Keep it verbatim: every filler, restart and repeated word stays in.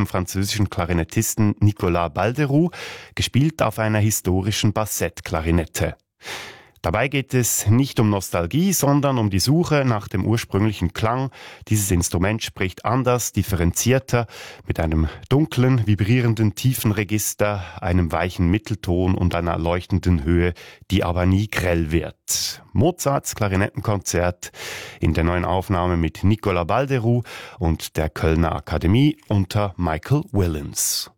dem französischen Klarinettisten Nicolas Balderoux, gespielt auf einer historischen Bassett-Klarinette. Dabei geht es nicht um Nostalgie, sondern um die Suche nach dem ursprünglichen Klang. Dieses Instrument spricht anders, differenzierter, mit einem dunklen, vibrierenden tiefen Register, einem weichen Mittelton und einer leuchtenden Höhe, die aber nie grell wird. Mozarts Klarinettenkonzert in der neuen Aufnahme mit Nicolas Balderoux und der Kölner Akademie unter Michael Willems.